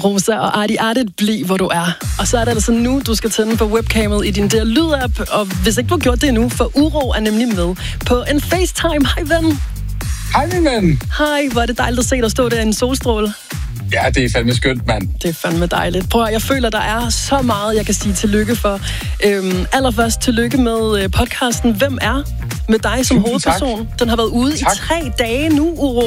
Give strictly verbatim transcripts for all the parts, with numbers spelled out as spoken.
Rosa og Arti Artit, bliv hvor du er. Og så er det altså nu, du skal tænde på webcamet i din der lyd-app, og hvis ikke du har gjort det endnu, for Uro er nemlig med på en FaceTime. Hej ven. Hej min ven. Hej, hvor er det dejligt at se dig stå der i en solstråle. Ja, det er fandme skønt, mand. Det er fandme dejligt. Prøv at, jeg føler, der er så meget, jeg kan sige tillykke for. Øhm, allerførst tillykke med podcasten Hvem er? Med dig som hovedperson. Tak. Den har været ude tak. i tre dage nu, Uro.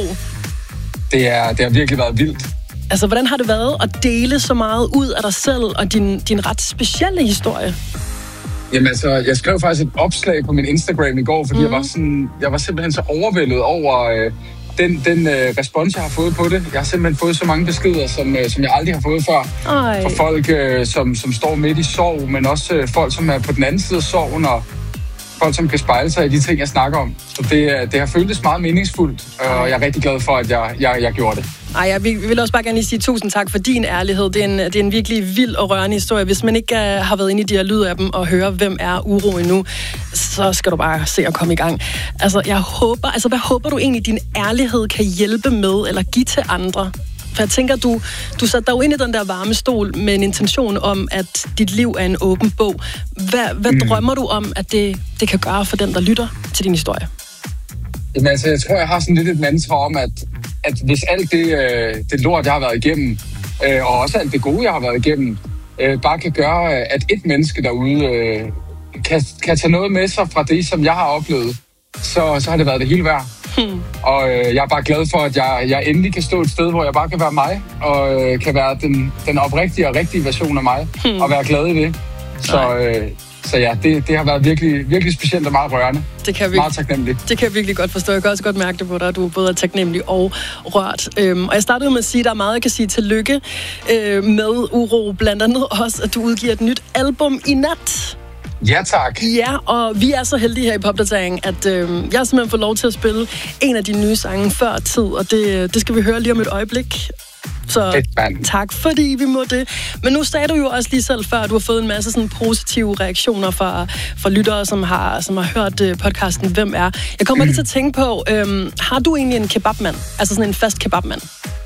Det, er, det har virkelig været vildt. Altså, hvordan har det været at dele så meget ud af dig selv og din, din ret specielle historie? Jamen altså, jeg skrev faktisk et opslag på min Instagram i går, fordi mm. jeg, var sådan, jeg var simpelthen så overvældet over øh, den, den øh, respons, jeg har fået på det. Jeg har simpelthen fået så mange beskeder, som, øh, som jeg aldrig har fået før. Ej. Fra folk, øh, som, som står midt i sorg, men også øh, folk, som er på den anden side af sorgen, og folk, som kan spejle sig i de ting, jeg snakker om. Så det, det har føltes meget meningsfuldt, og jeg er rigtig glad for, at jeg, jeg, jeg gjorde det. Ej, jeg vil også bare gerne lige sige tusind tak for din ærlighed. Det er en, det er en virkelig vild og rørende historie. Hvis man ikke uh, har været inde i de her lyd af dem og høre, hvem er Uro endnu, så skal du bare se at komme i gang. Altså, jeg håber, altså, hvad håber du egentlig, din ærlighed kan hjælpe med eller give til andre? For jeg tænker, du, du satte dig jo ind i den der varme stol med en intention om, at dit liv er en åben bog. Hvad, hvad mm. drømmer du om, at det, det kan gøre for den, der lytter til din historie? Jamen altså, jeg tror, jeg har sådan lidt et mantra om, at, at hvis alt det, øh, det lort, jeg har været igennem, øh, og også alt det gode, jeg har været igennem, øh, bare kan gøre, at et menneske derude øh, kan, kan tage noget med sig fra det, som jeg har oplevet, så, så har det været det hele værd. Hmm. Og øh, jeg er bare glad for, at jeg, jeg endelig kan stå et sted, hvor jeg bare kan være mig, og øh, kan være den, den oprigtige og rigtige version af mig, hmm. og være glad i det. Så, øh, så ja, det, det har været virkelig, virkelig specielt og meget rørende. Det kan virkelig, meget taknemmelig. Det kan jeg virkelig godt forstå. Jeg kan også godt mærke det på dig, at du er både taknemmelig og rørt. Øhm, og jeg startede med at sige, at der er meget, jeg kan sige tillykke øh, med Uro. Blandt andet også, at du udgiver et nyt album i nat. Ja, tak. Ja, og vi er så heldige her i Popdatering, at øh, jeg har simpelthen fået lov til at spille en af de nye sange før tid, og det, det skal vi høre lige om et øjeblik. Så Fedt, tak, fordi vi må det. Men nu sagde du jo også lige selv før, at du har fået en masse sådan positive reaktioner fra, fra lyttere, som har, som har hørt uh, podcasten Hvem er? Jeg kommer mm. lige til at tænke på, øhm, har du egentlig en kebabmand? Altså sådan en fast kebabmand?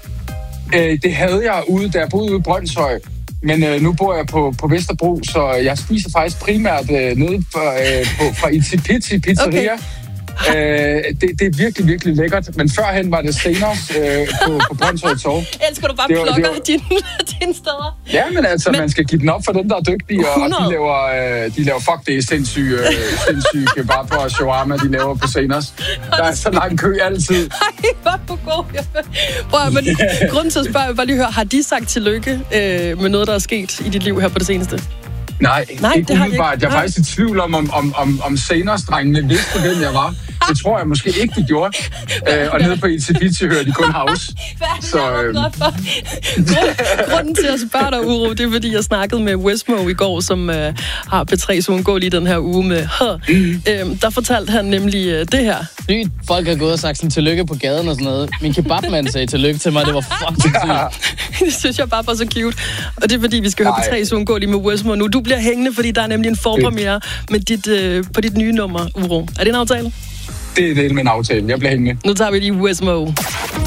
Øh, det havde jeg ude, da jeg boede ude i Brøndshøj. Men øh, nu bor jeg på, på Vesterbro, så jeg spiser faktisk primært øh, nede på, øh, på, fra Iti Pizzi Pizzeria. Okay. Øh, det, det er virkelig, virkelig lækkert. Men førhen var det senere øh, på, på Brøndshøj Torv. Elsker du bare plukker dine, dine steder? Ja, men altså, men man skal give den op for dem, der er dygtige. Og, og de laver, øh, de laver fuck, det er sindssyge, øh, sindssyge kebab og shawarma, de laver på senere. Der er så lang kø altid. Ej, hvor er du god. Prøv, men yeah. Grunden til at spørge, jeg vil bare lige høre, har de sagt tillykke øh, med noget, der er sket i dit liv her på det seneste? Nej, Nej ikke umiddelbart. Jeg er Nej. faktisk i tvivl om, om, om, om, om senere-strengene vidste, hvem jeg var. Det tror jeg måske ikke, de gjorde. Øh, og nede på Iti Pizzi hører de kun house. Hvad er det, så, øh... Grund, Grunden til at spørge dig, Uro, det er, fordi jeg snakkede med Westmo i går, som øh, har P tre, så hun går lige den her uge med H. Mm. Øh, der fortalte han nemlig øh, det her. Sygt. Folk har gået og sagt sådan tillykke på gaden og sådan noget. Min kebabmand sagde tillykke til mig, det var fucking sygt. Det synes jeg bare var så cute. Og det er, fordi vi skal høre P tre, så hun går lige med Westmo nu. Du bliver hængende, fordi der er nemlig en forpremiere med dit, øh, på dit nye nummer, Uro. Er det en aftale? Det er det med en aftale. Jeg bliver hængende. Nu tager vi lige Westmo.